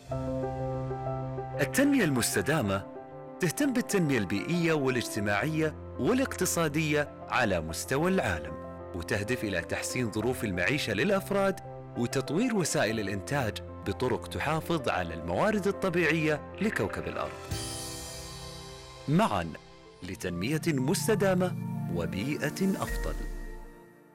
التنمية المستدامة تهتم بالتنمية البيئية والاجتماعية والاقتصادية على مستوى العالم، وتهدف إلى تحسين ظروف المعيشة للأفراد وتطوير وسائل الإنتاج بطرق تحافظ على الموارد الطبيعية لكوكب الأرض. معاً لتنمية مستدامة وبيئة أفضل.